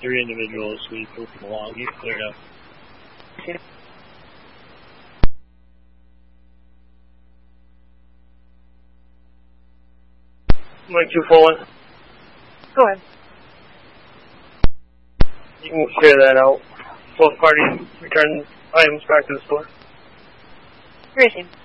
3 individuals. We moved them along. You cleared up. Okay. Mike 241. Go ahead. You can clear that out. Both parties return items back to the store. Great team.